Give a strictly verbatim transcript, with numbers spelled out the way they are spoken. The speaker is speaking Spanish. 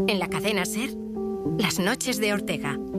En la cadena SER, Las noches de Ortega.